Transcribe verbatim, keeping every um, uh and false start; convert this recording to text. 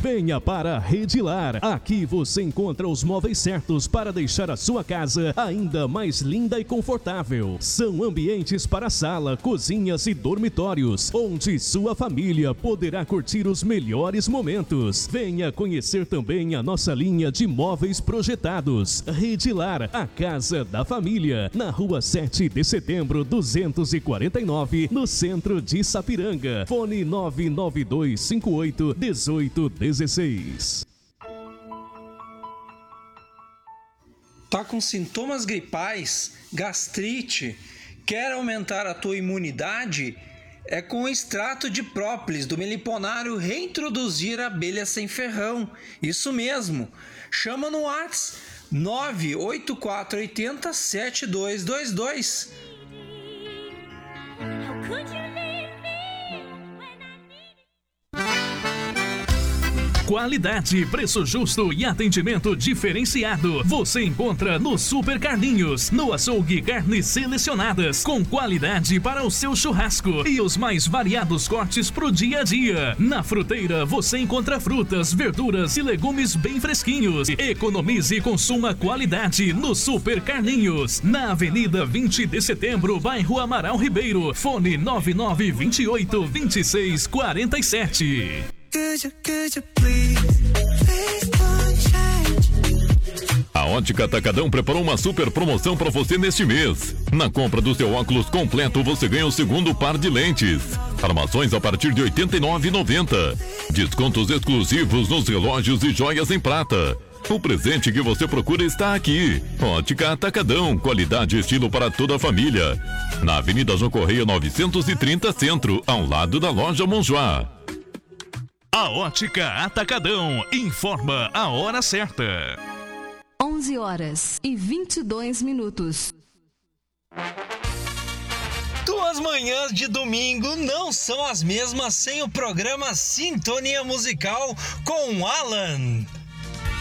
Venha para Redilar. Aqui você encontra os móveis certos para deixar a sua casa ainda mais linda e confortável. São ambientes para sala, cozinhas e dormitórios, onde sua família poderá curtir os melhores momentos. Venha conhecer também a nossa linha de móveis projetados. Redilar, a casa da família, na rua sete de setembro, duzentos e quarenta e nove, no centro de Sapiranga. Fone nove nove dois cinco oito um oito um seis. Tá com sintomas gripais, gastrite, quer aumentar a tua imunidade? É com o extrato de própolis do meliponário reintroduzir abelha sem ferrão. Isso mesmo. Chama no WhatsApp nove oito quatro oito zero sete dois dois dois. Qualidade, preço justo e atendimento diferenciado. Você encontra no Super Carlinhos, no açougue carnes selecionadas, com qualidade para o seu churrasco e os mais variados cortes pro dia a dia. Na Fruteira você encontra frutas, verduras e legumes bem fresquinhos. Economize e consuma qualidade no Super Carlinhos, na Avenida vinte de setembro, bairro Amaral Ribeiro. Fone nove nove dois oito dois seis quatro sete. A Ótica Atacadão preparou uma super promoção para você neste mês. Na compra do seu óculos completo, você ganha o segundo par de lentes. Armações a partir de oitenta e nove reais e noventa centavos. Descontos exclusivos nos relógios e joias em prata. O presente que você procura está aqui. Ótica Atacadão, qualidade e estilo para toda a família. Na Avenida João Correia novecentos e trinta Centro, ao lado da loja Monjoá. A Ótica Atacadão informa a hora certa. onze horas e vinte e dois minutos. Tuas manhãs de domingo não são as mesmas sem o programa Sintonia Musical com Alan.